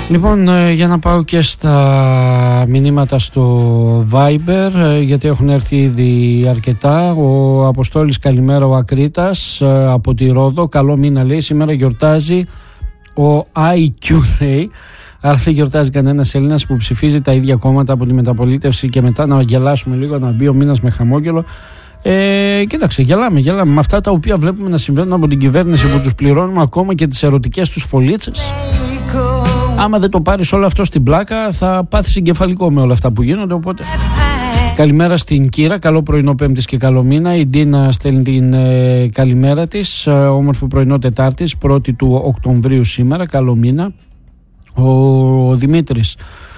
Λοιπόν, για να πάω και στα μηνύματα στο Viber, γιατί έχουν έρθει ήδη αρκετά. Ο Αποστόλης, καλημέρα, ο Ακρίτας από τη Ρόδο. Καλό μήνα, λέει. Σήμερα γιορτάζει ο IQ, λέει. Άρα δεν γιορτάζει κανένας Έλληνας που ψηφίζει τα ίδια κόμματα από τη μεταπολίτευση και μετά να γελάσουμε λίγο, να μπει ο μήνας με χαμόγελο. Κοίταξε, γελάμε με αυτά τα οποία βλέπουμε να συμβαίνουν από την κυβέρνηση που τους πληρώνουμε, ακόμα και τις ερωτικές τους φωλίτσες. Άμα δεν το πάρεις όλο αυτό στην πλάκα, θα πάθεις εγκεφαλικό με όλα αυτά που γίνονται. Οπότε καλημέρα στην Κύρα, καλό πρωινό Πέμπτης και καλό μήνα. Η Ντίνα στέλνει την καλημέρα της. Όμορφο πρωινό Τετάρτης, 1η του Οκτωβρίου σήμερα, καλό μήνα. Ο Δημήτρης,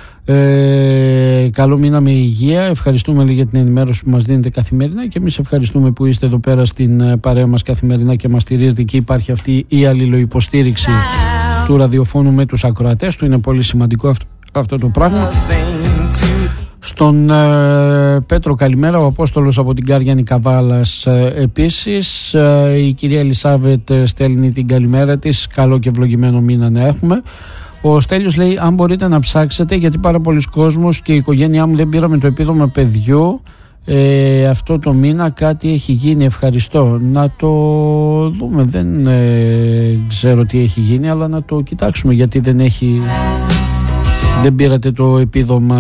καλό μήνα με υγεία. Ευχαριστούμε για την ενημέρωση που μας δίνετε καθημερινά και εμείς ευχαριστούμε που είστε εδώ πέρα στην παρέα μας καθημερινά και μας στηρίζετε, και υπάρχει αυτή η αλληλοϊποστήριξη του ραδιοφώνου με τους ακροατές του. Είναι πολύ σημαντικό αυτό το πράγμα. Στον Πέτρο καλημέρα, ο Απόστολος από την Κάριανη Καβάλας επίσης. Η κυρία Ελισάβετ στέλνει την καλημέρα της, καλό και ευλογημένο μήνα να έχουμε. Ο Στέλιος λέει, αν μπορείτε να ψάξετε, γιατί πάρα πολλοί κόσμος και η οικογένειά μου δεν πήραμε το επίδομα παιδιού αυτό το μήνα, κάτι έχει γίνει, ευχαριστώ. Να το δούμε, δεν ξέρω τι έχει γίνει, αλλά να το κοιτάξουμε, γιατί δεν πήρατε το επίδομα